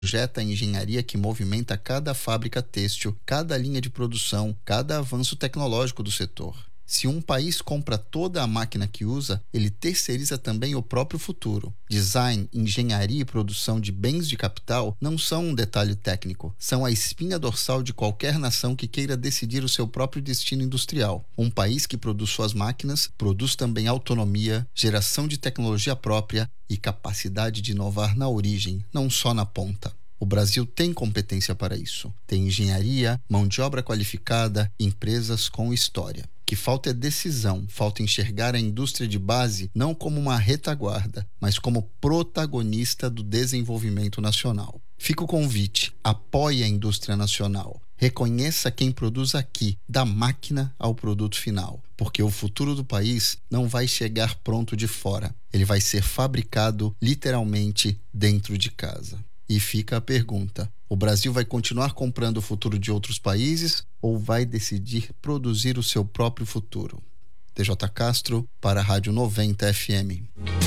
projeta a engenharia que movimenta cada fábrica têxtil, cada linha de produção, cada avanço tecnológico do setor. Se um país compra toda a máquina que usa, ele terceiriza também o próprio futuro. Design, engenharia e produção de bens de capital não são um detalhe técnico, são a espinha dorsal de qualquer nação que queira decidir o seu próprio destino industrial. Um país que produz suas máquinas, produz também autonomia, geração de tecnologia própria e capacidade de inovar na origem, não só na ponta. O Brasil tem competência para isso. Tem engenharia, mão de obra qualificada, empresas com história. O que falta é decisão, falta enxergar a indústria de base não como uma retaguarda, mas como protagonista do desenvolvimento nacional. Fica o convite, apoie a indústria nacional. Reconheça quem produz aqui, da máquina ao produto final. Porque o futuro do país não vai chegar pronto de fora. Ele vai ser fabricado literalmente dentro de casa. E fica a pergunta: o Brasil vai continuar comprando o futuro de outros países ou vai decidir produzir o seu próprio futuro? TJ Castro para a Rádio 90 FM.